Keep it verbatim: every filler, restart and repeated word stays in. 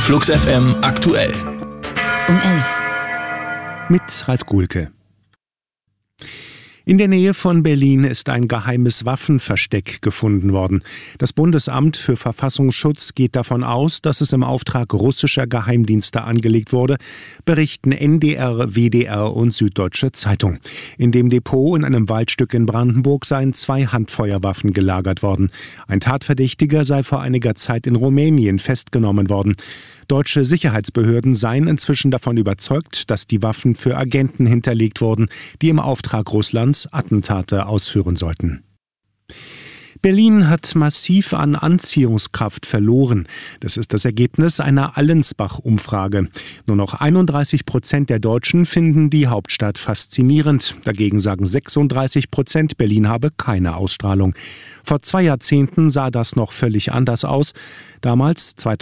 Flux F M aktuell. Um elf. Mit Ralf Guhlke. In der Nähe von Berlin ist ein geheimes Waffenversteck gefunden worden. Das Bundesamt für Verfassungsschutz geht davon aus, dass es im Auftrag russischer Geheimdienste angelegt wurde, berichten N D R, W D R und Süddeutsche Zeitung. In dem Depot in einem Waldstück in Brandenburg seien zwei Handfeuerwaffen gelagert worden. Ein Tatverdächtiger sei vor einiger Zeit in Rumänien festgenommen worden. Deutsche Sicherheitsbehörden seien inzwischen davon überzeugt, dass die Waffen für Agenten hinterlegt wurden, die im Auftrag Russlands Attentate ausführen sollten. Berlin hat massiv an Anziehungskraft verloren. Das ist das Ergebnis einer Allensbach-Umfrage. Nur noch einunddreißig Prozent der Deutschen finden die Hauptstadt faszinierend. Dagegen sagen sechsunddreißig Prozent, Berlin habe keine Ausstrahlung. Vor zwei Jahrzehnten sah das noch völlig anders aus. Damals,